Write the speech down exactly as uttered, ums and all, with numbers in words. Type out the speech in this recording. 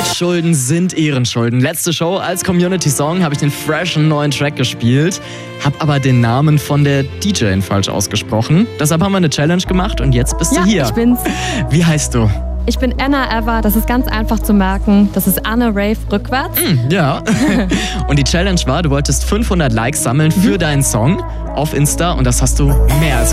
Altschulden sind Ehrenschulden. Letzte Show als Community-Song habe ich den freshen neuen Track gespielt, habe aber den Namen von der D J falsch ausgesprochen. Deshalb haben wir eine Challenge gemacht und jetzt bist ja, du hier. Ich bin's. Wie heißt du? Ich bin Anna Ever, das ist ganz einfach zu merken. Das ist Anne Rave rückwärts. Mm, ja. Und die Challenge war, du wolltest fünfhundert Likes sammeln für mhm. deinen Song auf Insta und das hast du mehr als